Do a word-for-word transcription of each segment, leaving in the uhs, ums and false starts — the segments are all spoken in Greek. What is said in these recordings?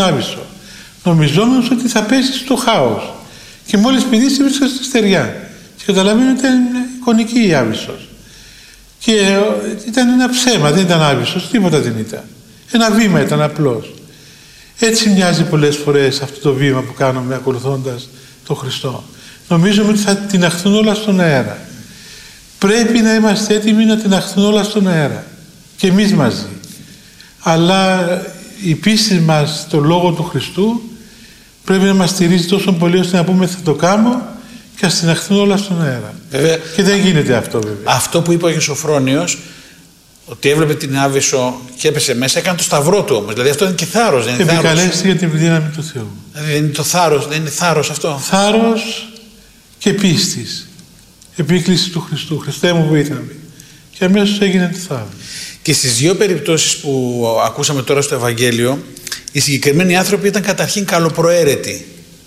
Άβυσσο, νομιζόμενος ότι θα πέσει στο χάος. Και μόλις πηδήσει βρίσκεται στη στεριά. Και καταλαβαίνει ότι ήταν εικονική η Άβυσσος. Και ήταν ένα ψέμα, δεν ήταν Άβυσσος, τίποτα δεν ήταν. Ένα βήμα ήταν απλώς. Έτσι μοιάζει πολλές φορές αυτό το βήμα που κάνουμε ακολουθώντας τον Χριστό. Νομίζουμε ότι θα τιναχθούν όλα στον αέρα. Πρέπει να είμαστε έτοιμοι να τιναχθούν όλα στον αέρα. Και εμείς μαζί. Αλλά η πίστη μας στο Λόγο του Χριστού πρέπει να μας στηρίζει τόσο πολύ ώστε να πούμε θα το κάνω και ας τιναχθούν όλα στον αέρα. Βέβαια, και δεν γίνεται αυτό βέβαια. Αυτό που είπε ο Άγιος Σωφρόνιος, ότι έβλεπε την Άβυσσο και έπεσε μέσα, έκανε το σταυρό του όμως. Δηλαδή αυτό είναι και θάρρος. Επικαλέστη για την δύναμη του Θεού. Δηλαδή δεν είναι το θάρρος, δεν είναι θάρρος αυτό. Θάρρος και πίστης. Επίκληση του Χριστού. Χριστέ μου βοήθα με. Και αμέσως έγινε το θάρρος. Και στις δύο περιπτώσεις που ακούσαμε τώρα στο Ευαγγέλιο, οι συγκεκριμένοι άνθρωποι ήταν καταρχήν καλοπροαίρετοι.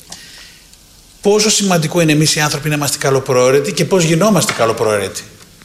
Πόσο σημαντικό είναι εμείς οι άνθρωποι να είμαστε καλοπροαίρετοι και πώς γινόμαστε καλοπροαίρετοι?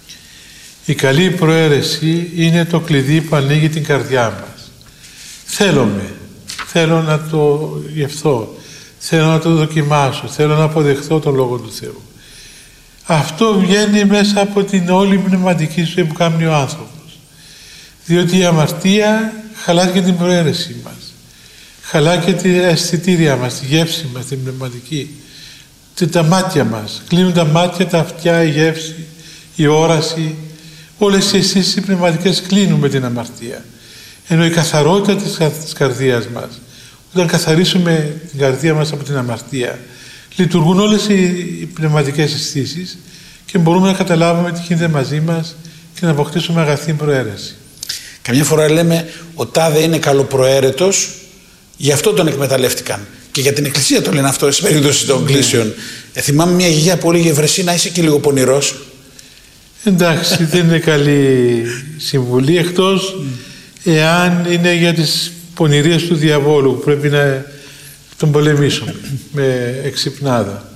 Η καλή προαίρεση είναι το κλειδί που ανοίγει την καρδιά μας. Θέλουμε, θέλω να το γευθώ, θέλω να το δοκιμάσω, θέλω να αποδεχθώ τον Λόγο του Θεού. Αυτό βγαίνει μέσα από την όλη πνευματική ζωή που κάνει ο άνθρωπος. Διότι η αμαρτία χαλάει και την προαίρεση μας. Χαλάει και τα αισθητήρια μας, τη γεύση μας, την πνευματική. Τα μάτια μας. Κλείνουν τα μάτια, τα αυτιά, η γεύση, η όραση. Όλες οι αισθήσεις πνευματικές κλείνουν με την αμαρτία. Ενώ η καθαρότητα της, της καρδίας μας, όταν καθαρίσουμε την καρδία μας από την αμαρτία, λειτουργούν όλες οι, οι πνευματικές αισθήσεις και μπορούμε να καταλάβουμε τι γίνεται μαζί μας και να αποκτήσουμε αγαθή προαίρεση. Καμιά φορά λέμε ο τάδε είναι καλοπροαίρετος, γι' αυτό τον εκμεταλλεύτηκαν. Και για την Εκκλησία το λένε αυτό στην περίπτωση των κλήσεων. Ε, θυμάμαι μια γιαγιά που έλεγε βρεσί να είσαι και λίγο πονηρός. Εντάξει, δεν είναι καλή συμβουλή, εκτός εάν είναι για τις πονηρίες του διαβόλου που πρέπει να τον πολεμήσουμε με εξυπνάδα.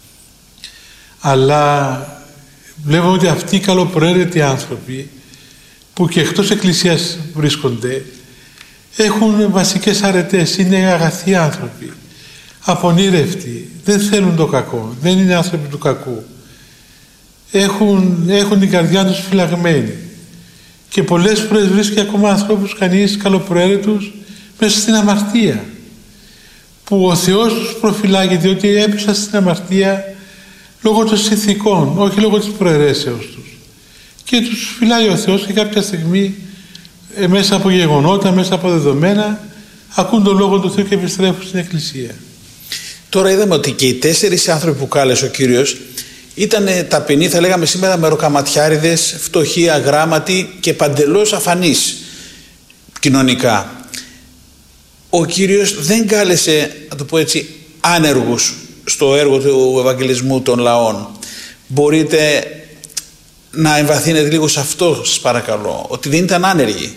Αλλά βλέπω ότι αυτοί οι καλοπροαίρετοι άνθρωποι που και εκτός Εκκλησίας βρίσκονται έχουν βασικές αρετές, είναι αγαθοί άνθρωποι, απονήρευτοι, δεν θέλουν το κακό, δεν είναι άνθρωποι του κακού. Έχουν, έχουν την καρδιά τους φυλαγμένη και πολλές φορές βρίσκει ακόμα ανθρώπους κανείς καλοπροαίρετους μέσα στην αμαρτία που ο Θεός τους προφυλάγει διότι έπεσαν στην αμαρτία λόγω των συνθηκών, όχι λόγω της προαιρέσεως τους, και τους φυλάει ο Θεός και κάποια στιγμή ε, μέσα από γεγονότα, μέσα από δεδομένα ακούν τον Λόγο του Θεού και επιστρέφουν στην Εκκλησία. Τώρα είδαμε ότι και οι τέσσερις άνθρωποι που κάλεσε ο Κύριος ήταν ταπεινοί, θα λέγαμε σήμερα, μεροκαματιάριδες, φτωχοί, αγράμματοι και παντελώς αφανείς κοινωνικά. Ο Κύριος δεν κάλεσε, να το πω έτσι, άνεργους στο έργο του Ευαγγελισμού των λαών. Μπορείτε να εμβαθύνετε λίγο σε αυτό, σας παρακαλώ, ότι δεν ήταν άνεργοι.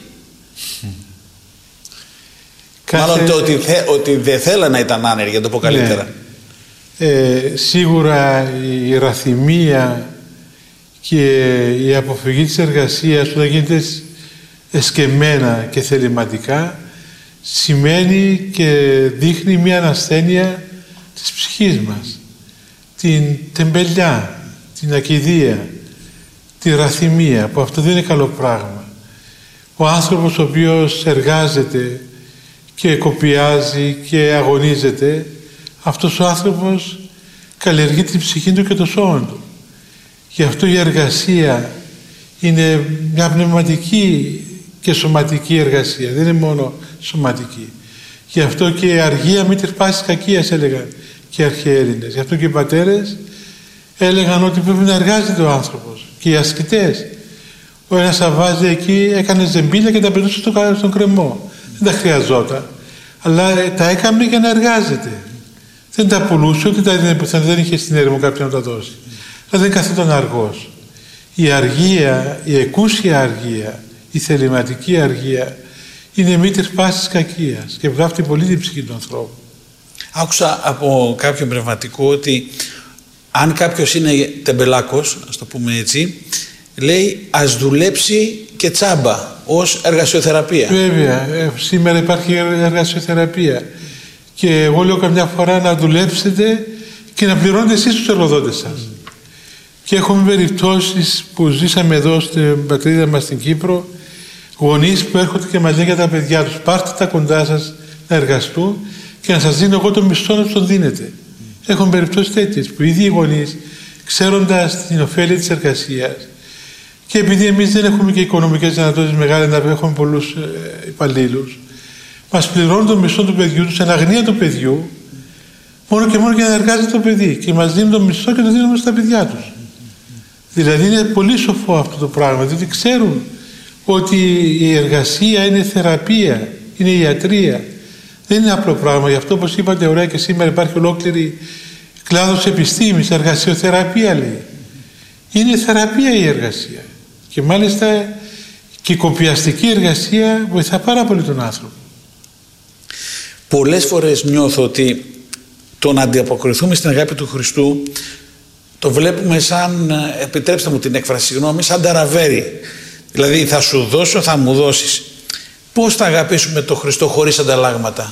Κάθε... Μάλλον το ότι, θε, ότι δεν θέλανε να ήταν άνεργοι, για το πω καλύτερα. Ναι. Ε, σίγουρα η ραθυμία και η αποφυγή της εργασίας όταν γίνεται εσκεμμένα και θεληματικά σημαίνει και δείχνει μια ανασθένεια της ψυχής μας, την τεμπελιά, την ακηδία, τη ραθυμία, που αυτό δεν είναι καλό πράγμα. Ο άνθρωπος ο οποίος εργάζεται και κοπιάζει και αγωνίζεται, αυτός ο άνθρωπος καλλιεργεί την ψυχή του και το σώμα του. Γι' αυτό η εργασία είναι μια πνευματική και σωματική εργασία, δεν είναι μόνο σωματική. Γι' αυτό και η αργία μη τερπάσης κακίας έλεγαν και οι αρχαίοι Έλληνες. Γι' αυτό και οι πατέρες έλεγαν ότι πρέπει να εργάζεται ο άνθρωπος. Και οι ασκητές. Ο ένας αβάζει εκεί, έκανε ζεμπίλια και τα πετούσε στον κρεμό. Δεν τα χρειαζόταν. Αλλά τα έκανε για να εργάζεται. Δεν τα πουλούσε, ούτε τα έδινε πουθενά, δεν είχε στην έρημο κάποιον να τα δώσει. Αλλά δεν καθόταν αργός. Η αργία, η εκούσια αργία, η θεληματική αργία είναι μήτρης πάσης κακίας και βλάφτει πολύ την ψυχή του ανθρώπου. Άκουσα από κάποιον πνευματικό ότι αν κάποιος είναι τεμπελάκος, ας το πούμε έτσι, λέει ας δουλέψει και τσάμπα ως εργασιοθεραπεία. Βέβαια, σήμερα υπάρχει εργασιοθεραπεία. Και εγώ λέω καμιά φορά να δουλέψετε και να πληρώνετε εσείς τους εργοδότες σας. Mm. Και έχουμε περιπτώσεις που ζήσαμε εδώ στην πατρίδα μας στην Κύπρο, γονείς που έρχονται και μας λένε για τα παιδιά τους, πάρτε τα κοντά σας να εργαστούν και να σας δίνω εγώ το μισθό να τους τον δίνετε. Mm. Έχουμε περιπτώσεις τέτοιες που οι ίδιοι γονείς, ξέροντας την ωφέλεια της εργασίας, και επειδή εμείς δεν έχουμε και οικονομικές δυνατότητες μεγάλες να έχουμε πολλούς ε, υπαλλήλους, μας πληρώνουν το μισθό του παιδιού τους, εν αγνία του παιδιού, μόνο και μόνο για να εργάζεται το παιδί, και μας δίνουν το μισθό και το δίνουμε στα παιδιά τους. Δηλαδή είναι πολύ σοφό αυτό το πράγμα, διότι ξέρουν ότι η εργασία είναι θεραπεία, είναι ιατρία. Δεν είναι απλό πράγμα. Γι' αυτό, όπως είπατε ωραία και σήμερα, υπάρχει ολόκληρη κλάδος επιστήμης, εργασιοθεραπεία λέει. Είναι θεραπεία η εργασία. Και μάλιστα και η κοπιαστική εργασία βοηθά πάρα πολύ τον άνθρωπο. Πολλές φορές νιώθω ότι το να αντιαποκριθούμε στην αγάπη του Χριστού το βλέπουμε σαν, επιτρέψτε μου την έκφραση, συγγνώμη, σαν ταραβέρι. Δηλαδή θα σου δώσω, θα μου δώσεις. Πώς θα αγαπήσουμε τον Χριστό χωρίς ανταλλάγματα?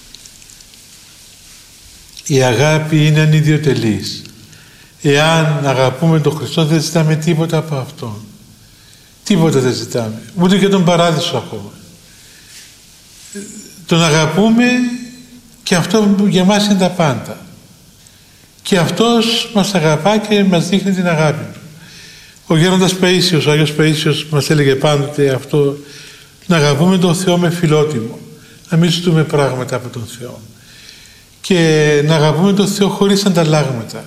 Η αγάπη είναι ανιδιοτελής. Εάν αγαπούμε τον Χριστό δεν ζητάμε τίποτα από Αυτόν. Τίποτα δεν ζητάμε. Ούτε και τον παράδεισο ακόμα. Τον αγαπούμε και αυτό για μας είναι τα πάντα. Και Αυτός μας αγαπά και μας δείχνει την αγάπη Του. Ο Γέροντας Παΐσιος, ο Άγιος Παΐσιος μας έλεγε πάντοτε αυτό, να αγαπούμε τον Θεό με φιλότιμο, να μην ζητούμε πράγματα από τον Θεό και να αγαπούμε τον Θεό χωρίς ανταλλάγματα.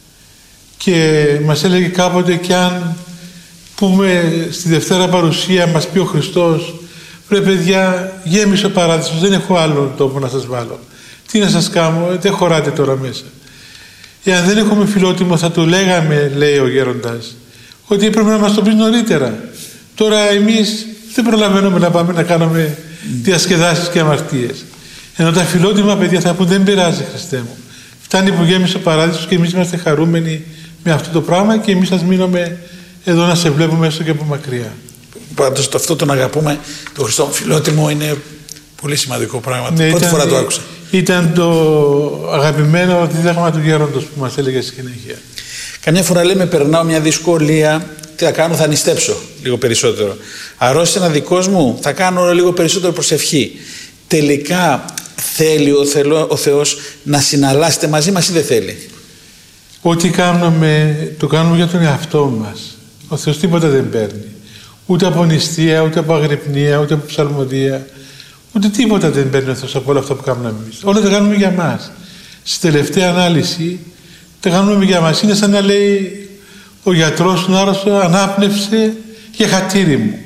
Και μας έλεγε κάποτε, και αν πούμε στη Δευτέρα Παρουσία μας πει ο Χριστός, ρε παιδιά, γέμισε ο παράδεισος, δεν έχω άλλο τόπο να σας βάλω, τι να σας κάνω, δεν χωράτε τώρα μέσα. Εάν δεν έχουμε φιλότιμο θα του λέγαμε, λέει ο Γέροντας, ότι έπρεπε να μας το πει νωρίτερα. Τώρα εμείς δεν προλαβαίνουμε να πάμε να κάνουμε διασκεδάσεις και αμαρτίες. Ενώ τα φιλότιμα παιδιά θα πούν, δεν πειράζει Χριστέ μου, φτάνει που γέμισε ο παράδεισος και εμείς είμαστε χαρούμενοι με αυτό το πράγμα και εμείς ας μείνουμε εδώ να σε βλέπουμε έστω και από μακριά. Πάντως αυτό το να αγαπούμε τον Χριστό φιλότιμο είναι πολύ σημαντικό πράγμα. Ναι, πρώτη ήταν, φορά το άκουσα. Ήταν το αγαπημένο δίδαγμα του Γέροντος που μας έλεγε στη συνέχεια. Καμιά φορά λέμε, περνάω μια δυσκολία, τι θα κάνω, θα νηστέψω λίγο περισσότερο. Αρρώστησε ένα δικός μου, θα κάνω λίγο περισσότερο προσευχή. Τελικά θέλει ο, Θεό, ο Θεός να συναλλάσσεται μαζί μας ή δεν θέλει? Ό,τι κάνουμε, το κάνουμε για τον εαυτό μας. Ο Θεός τίποτα δεν παίρνει. Ούτε από νηστεία, ούτε από αγρυπνία, ούτε από ψαλμοδία. Ούτε τίποτα δεν παίρνει ο Θεός από όλα αυτά που κάνουμε εμείς. Όλα τα κάνουμε για μας. Στη τελευταία ανάλυση τα κάνουμε για μας. Είναι σαν να λέει ο γιατρός στον άρρωστο, ανάπνευσε για χατήρι μου.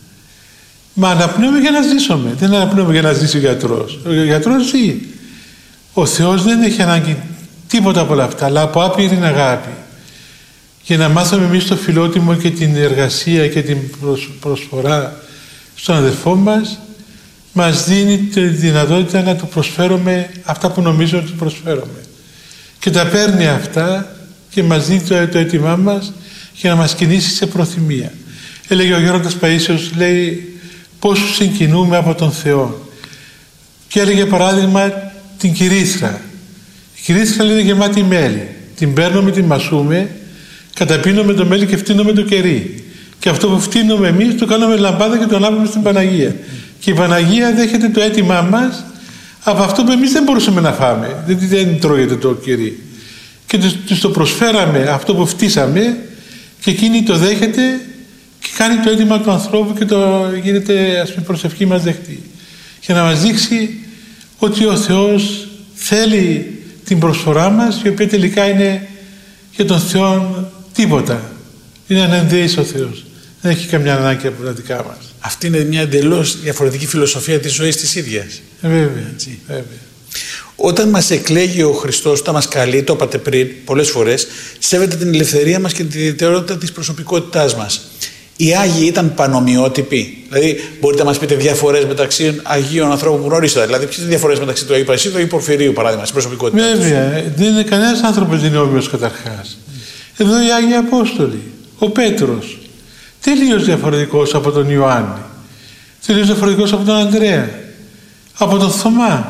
Μα αναπνέουμε για να ζήσουμε. Δεν αναπνέουμε για να ζήσει ο γιατρός. Ο γιατρός ζει. Ο Θεός δεν έχει ανάγκη τίποτα από όλα αυτά, αλλά από άπειρη αγάπη. Για να μάθουμε εμείς το φιλότιμο και την εργασία και την προσφορά στον αδελφό μας, μας δίνει τη δυνατότητα να του προσφέρουμε αυτά που νομίζουμε ότι του προσφέρουμε. Και τα παίρνει αυτά και μας δίνει το, το αίτημά μας για να μας κινήσει σε προθυμία. Έλεγε ο Γέροντας Παΐσιος, λέει, πόσους συγκινούμε από τον Θεό. Και έλεγε παράδειγμα την κυρίθρα. Η κυρίθρα είναι γεμάτη μέλι. Την παίρνουμε, την μασούμε, καταπίνουμε το μέλι και φτύνουμε το κερί. Και αυτό που φτύνουμε εμείς το κάνουμε λαμπάδα και το ανάβουμε στην Παναγία. Και η Παναγία δέχεται το αίτημά μας από αυτό που εμείς δεν μπορούσαμε να φάμε. Δηλαδή δεν τρώγεται το κερί. Και τους το προσφέραμε αυτό που φτύσαμε και εκείνη το δέχεται και κάνει το αίτημα του ανθρώπου και το γίνεται, ας πούμε, προσευχή μας δεχτή. Για να μας δείξει ότι ο Θεός θέλει την προσφορά μας, η οποία τελικά είναι για τον Θεό τίποτα. Είναι ανενδύης ο Θεός. Δεν έχει καμιά ανάγκη από τα δικά μας. Αυτή είναι μια εντελώς διαφορετική φιλοσοφία της ζωής της ίδιας. Ε, βέβαια, έτσι, βέβαια. Όταν μας εκλέγει ο Χριστός, όταν μας καλεί, το είπατε πριν πολλές φορές, σέβεται την ελευθερία μας και την ιδιαιτερότητα της προσωπικότητάς μας. Οι Άγιοι ήταν πανομοιότυποι. Δηλαδή, μπορείτε να μας πείτε διαφορές μεταξύ Αγίων ανθρώπων που γνωρίσατε. Δηλαδή, ποιες είναι οι διαφορές μεταξύ του Αγίου Παϊσίδου ή Πορφυρίου, παράδειγμα, στην προσωπικότητα? Βέβαια, δεν είναι κανένας άνθρωπος δεν είναι όμοιος καταρχάς. Εδώ οι Άγιοι Απόστολοι, ο Πέτρος, τελείως διαφορετικός από τον Ιωάννη, τελείως διαφορετικός από τον Ανδρέα, από τον Θωμά.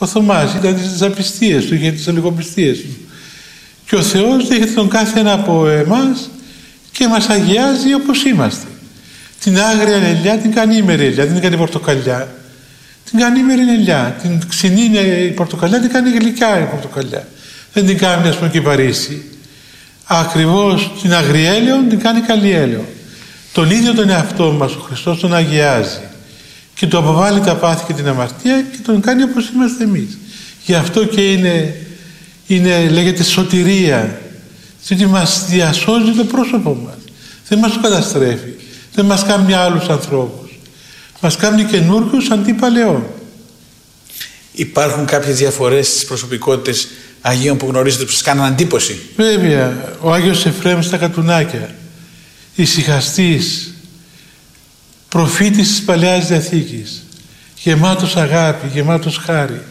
Ο Θωμάς ήταν τις απιστίες του, είχε τις ολιγοπιστίες του. Και ο Θεός δέχεται τον κάθε ένα από εμάς και μας αγιάζει όπως είμαστε. Την άγρια ελιά την κάνει ήμερη ελιά, δεν την κάνει πορτοκαλιά. Την κάνει ήμερη ελιά. Την ξινή η πορτοκαλιά την κάνει γλυκιά η πορτοκαλιά. Δεν την κάνει, ας πούμε, και παρήσι. Ακριβώς την αγριέλαιο την κάνει καλλιέλαιο. Τον ίδιο τον εαυτό μας ο Χριστός τον αγιάζει και του αποβάλλει τα πάθη και την αμαρτία και τον κάνει όπως είμαστε εμείς. Γι' αυτό και είναι, είναι λέγεται σωτηρία, διότι μας διασώζει το πρόσωπο μας. Δεν μας το καταστρέφει, δεν μας κάνει άλλους ανθρώπους, μας κάνει καινούργιους αντί παλαιών. Υπάρχουν κάποιες διαφορές στις προσωπικότητες Αγίων που γνωρίζετε που σας κάνουν εντύπωση? Βέβαια, ο Άγιος Εφραίμ στα Κατουνάκια, ησυχαστής, προφήτης της Παλαιάς Διαθήκης, γεμάτος αγάπη, γεμάτος χάρη,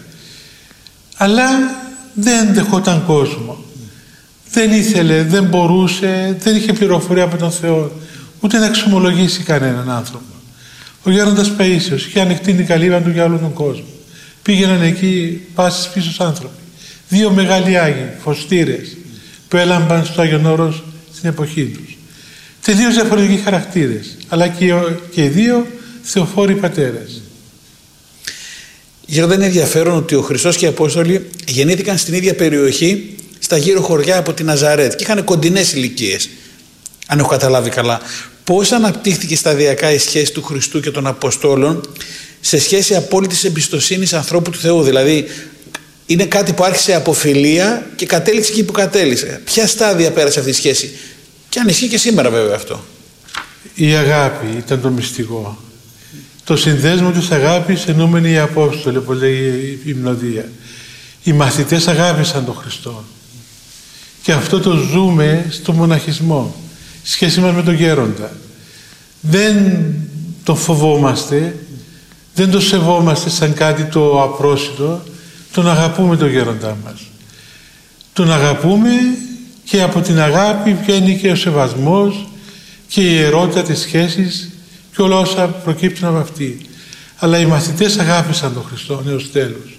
αλλά δεν δεχόταν κόσμο, δεν ήθελε, δεν μπορούσε, δεν είχε πληροφορία από τον Θεό ούτε να εξομολογήσει κανέναν άνθρωπο. Ο Γέροντας Παΐσιος είχε ανοιχτεί την καλύβα του για όλον τον κόσμο. Πήγαιναν εκεί πάσες πίσω άνθρωποι. Δύο μεγάλοι Άγιοι, φωστήρες, που έλαμπαν στο Άγιον Όρος στην εποχή τους. Τελείως διαφορετικοί χαρακτήρες, αλλά και, και οι δύο θεοφόροι πατέρες. Γέροντα, είναι ενδιαφέρον ότι ο Χριστός και οι Απόστολοι γεννήθηκαν στην ίδια περιοχή, στα γύρω χωριά από τη Ναζαρέτ, και είχαν κοντινές ηλικίες, αν έχω καταλάβει καλά. Πώς αναπτύχθηκε σταδιακά η σχέση του Χριστού και των Αποστόλων σε σχέση απόλυτης εμπιστοσύνης ανθρώπου του Θεού? Δηλαδή, είναι κάτι που άρχισε από φιλία και κατέληξε εκεί που κατέληξε. Ποια στάδια πέρασε αυτή η σχέση? Και αν ισχύει και σήμερα, βέβαια, αυτό. Η αγάπη ήταν το μυστικό. Το συνδέσμο της αγάπης εννοούμενοι οι Απόστολοι, όπως λέει η Υμνοδία. Οι μαθητές αγάπησαν τον Χριστό. Και αυτό το ζούμε στο μοναχισμό. Σχέση μας με τον Γέροντα. Δεν τον φοβόμαστε, δεν τον σεβόμαστε σαν κάτι το απρόσιτο. Τον αγαπούμε τον Γέροντά μας. Τον αγαπούμε και από την αγάπη βγαίνει και ο σεβασμός και η ιερότητα της σχέσης και όλα όσα προκύπτουν από αυτή. Αλλά οι μαθητές αγάπησαν τον Χριστό έως τέλους.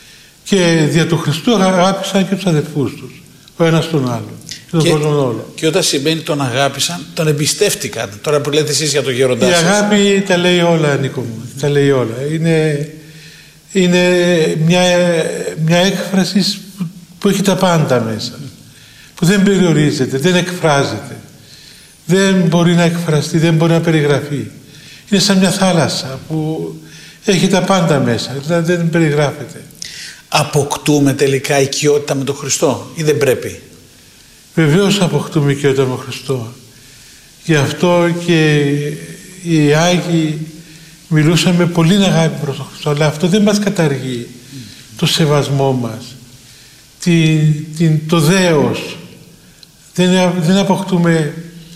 Και δια του Χριστού αγάπησαν και τους αδελφούς τους, ο ένας τον άλλο. Και, τον και, όλο. και όταν σημαίνει τον αγάπησαν, τον εμπιστεύτηκαν. Τώρα που λέτε εσείς για τον Γέροντά σας. Η αγάπη τα λέει όλα, Νίκο μου. Τα λέει όλα. Είναι, είναι μια, μια έκφραση που, που έχει τα πάντα μέσα. Που δεν περιορίζεται, δεν εκφράζεται. Δεν μπορεί να εκφραστεί, δεν μπορεί να περιγραφεί. Είναι σαν μια θάλασσα που έχει τα πάντα μέσα, δηλαδή δεν περιγράφεται. Αποκτούμε τελικά οικειότητα με τον Χριστό ή δεν πρέπει? Βεβαίως αποκτούμε οικειότητα με τον Χριστό. Γι' αυτό και οι Άγιοι μιλούσαν με πολύ αγάπη προς τον Χριστό, αλλά αυτό δεν μας καταργεί mm. το σεβασμό μας, την, την, το δέος. Δεν, δεν αποκτούμε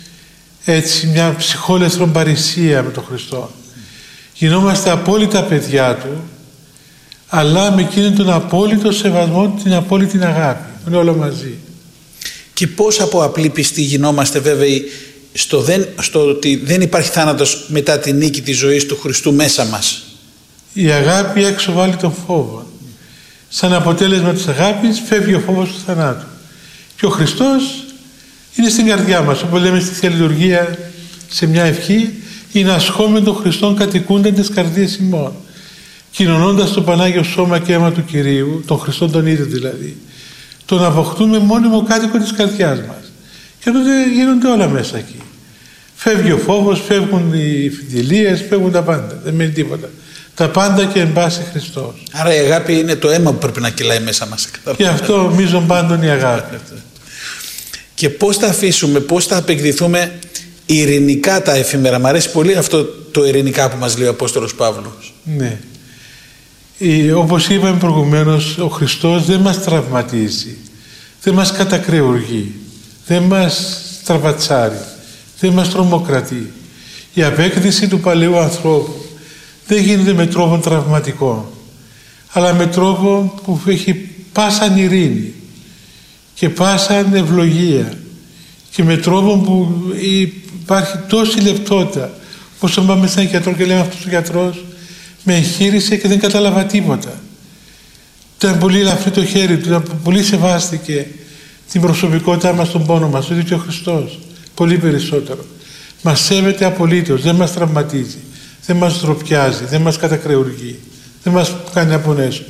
έτσι μια ψυχόλεθρον παρησία με τον Χριστό. Γινόμαστε απόλυτα παιδιά Του, αλλά με εκείνον τον απόλυτο σεβασμό, την απόλυτη αγάπη. Είναι όλο μαζί. Και πώς από απλή πιστή γινόμαστε βέβαιοι στο, δεν, στο ότι δεν υπάρχει θάνατος μετά τη νίκη της ζωής του Χριστού μέσα μας? Η αγάπη έξω βάλει τον φόβο. Σαν αποτέλεσμα της αγάπης φεύγει ο φόβος του θανάτου. Και ο Χριστός είναι στην καρδιά μας, όπως λέμε στη Θεία Λειτουργία σε μια ευχή, είναι ασχόμεν των Χριστών κατοικούνταν τις καρδίες ημών, κοινωνώντας το Πανάγιο Σώμα και αίμα του Κυρίου, των Χριστών τον ίδιο δηλαδή, τον αποκτούμε μόνιμο κάτοικο της καρδιάς μας. Και τότε γίνονται όλα μέσα εκεί. Φεύγει ο φόβος, φεύγουν οι φιτιλίες, φεύγουν τα πάντα, δεν μένει τίποτα. Τα πάντα και εν πάση Χριστός. Άρα η αγάπη είναι το αίμα που πρέπει να κυλάει μέσα μας. Και αυτό μείζον πάντων η αγάπη. Και πώς θα αφήσουμε, πώς θα απεκδηθούμε ειρηνικά τα εφήμερα? Μ' αρέσει πολύ αυτό το ειρηνικά που μας λέει ο Απόστολος Παύλος. Ναι. Η, όπως είπαμε προηγουμένως, ο Χριστός δεν μας τραυματίζει, δεν μας κατακρεουργεί, δεν μας στραβατσάρει, δεν μας τρομοκρατεί. Η απέκτηση του παλαιού ανθρώπου δεν γίνεται με τρόπο τραυματικό, αλλά με τρόπο που έχει πάσαν ειρήνη και πάσαν ευλογία και με τρόπο που υπάρχει τόση λεπτότητα. Όσο πάμε σαν γιατρό και λέμε αυτός ο γιατρός με εγχείρησε και δεν κατάλαβα τίποτα. Ήταν πολύ ελαφρύ το χέρι του, ήταν πολύ σεβάστηκε την προσωπικότητά μας, τον πόνο μας, το ίδιο και ο Χριστός, πολύ περισσότερο. Μας σέβεται απολύτως, δεν μας τραυματίζει, δεν μας ντροπιάζει, δεν μας κατακρεουργεί, δεν μας κάνει να πονέσουμε.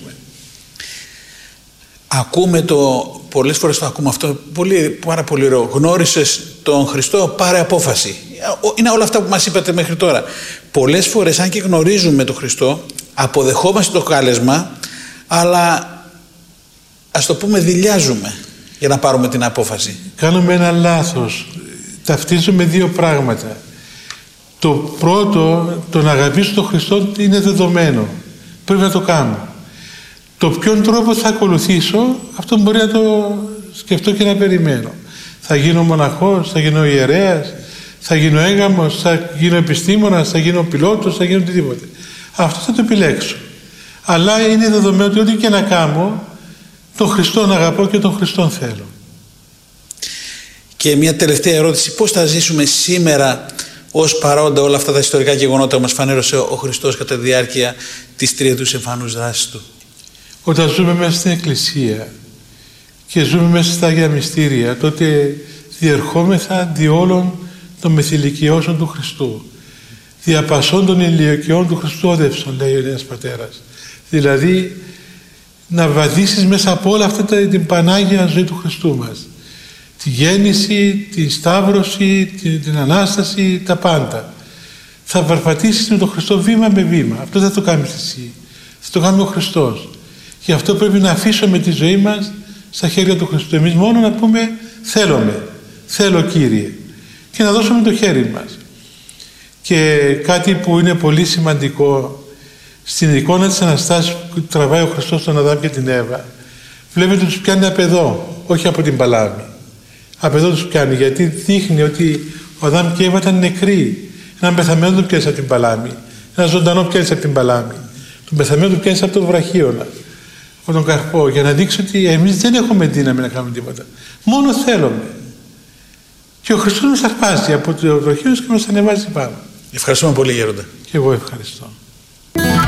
Ακούμε το, πολλές φορές το ακούμε αυτό, πολύ, πάρα πολύ ωραίο. Γνώρισες τον Χριστό, πάρε απόφαση. Είναι όλα αυτά που μας είπατε μέχρι τώρα. Πολλές φορές, αν και γνωρίζουμε τον Χριστό, αποδεχόμαστε το κάλεσμα, αλλά ας το πούμε δειλιάζουμε για να πάρουμε την απόφαση. Κάνουμε ένα λάθος. Ταυτίζουμε δύο πράγματα. Το πρώτο, το να αγαπήσω τον Χριστό είναι δεδομένο. Πρέπει να το κάνω. Το ποιον τρόπο θα ακολουθήσω, αυτό μπορεί να το σκεφτώ και να περιμένω. Θα γίνω μοναχός, θα γίνω ιερέας, θα γίνω έγαμος, θα γίνω επιστήμονας, θα γίνω πιλότος, θα γίνω οτιδήποτε. Αυτό θα το επιλέξω. Αλλά είναι δεδομένο ότι ό,τι και να κάνω, τον Χριστόν αγαπώ και τον Χριστόν θέλω. Και μια τελευταία ερώτηση. Πώς θα ζήσουμε σήμερα ως παρόντα όλα αυτά τα ιστορικά γεγονότα που μας φανέρωσε ο Χριστός κατά τη διάρκεια της τριετούς εμφανούς δράσης του? Όταν ζούμε μέσα στην Εκκλησία και ζούμε μέσα στα Άγια Μυστήρια, τότε διερχόμεθα δι' όλων των μεθυλικιώσεων του Χριστού. Διαπασών των ηλικιών του Χριστού όδευσον, λέει ο Νέας Πατέρας. Δηλαδή, να βαδίσεις μέσα από όλα αυτά την Πανάγια ζωή του Χριστού μας. Τη γέννηση, τη σταύρωση, την, την Ανάσταση, τα πάντα. Θα βαρπατήσεις με τον Χριστό βήμα με βήμα. Αυτό δεν θα το κάνεις εσύ. Θα το κάνει ο Χριστός. Γι' αυτό πρέπει να αφήσουμε τη ζωή μας στα χέρια του Χριστού. Εμείς μόνο να πούμε θέλουμε, θέλω Κύριε, και να δώσουμε το χέρι μας. Και κάτι που είναι πολύ σημαντικό, στην εικόνα της Αναστάσης που τραβάει ο Χριστός τον Αδάμ και την Εύα, βλέπετε τους πιάνει απ' εδώ, όχι από την παλάμη. Απ' εδώ τους πιάνει, γιατί δείχνει ότι ο Αδάμ και η Εύα ήταν νεκροί. Έναν πεθαμένο τον πιάνεις από την παλάμη, ένα ζωντανό πιάνεις από την παλάμη, τον πεθαμένο τον πιάνεις από το βραχίωνα, από τον καρπό, για να δείξει ότι εμείς δεν έχουμε δύναμη να κάνουμε τίποτα. Μόνο θέλουμε. Και ο Χριστός μας αρπάζει από το βραχίωνα και μας ανεβάζει πάνω. Ευχαριστούμε πολύ, Γέροντα. Και εγώ ευχαριστώ.